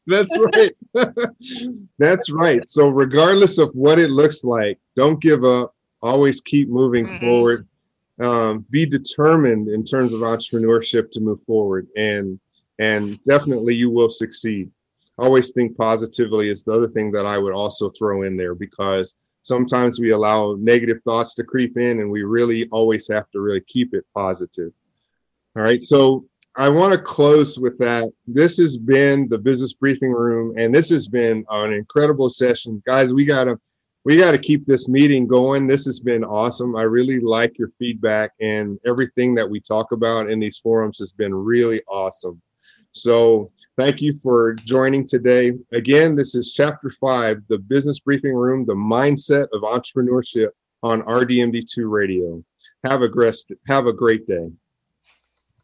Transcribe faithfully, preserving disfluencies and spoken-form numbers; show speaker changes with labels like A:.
A: That's right. That's right. So regardless of what it looks like, don't give up. Always keep moving
B: Mm-hmm.
A: forward. Um, be determined in terms of entrepreneurship to move forward, and and definitely you will succeed. Always think positively is the other thing that I would also throw in there, because sometimes we allow negative thoughts to creep in, and we really always have to really keep it positive. All right. So I want to close with that. This has been the Business Briefing Room, and this has been an incredible session. Guys, we gotta we gotta keep this meeting going. This has been awesome. I really like your feedback, and everything that we talk about in these forums has been really awesome. So thank you for joining today. Again, this is chapter five, the Business Briefing Room, the mindset of entrepreneurship on R D M D two Radio. Have a great have a great day.